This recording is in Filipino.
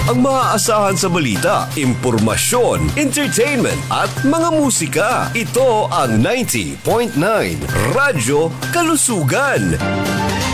ang maaasahan sa balita, impormasyon, entertainment at mga musika. Ito ang 90.9 Radyo Kalusugan.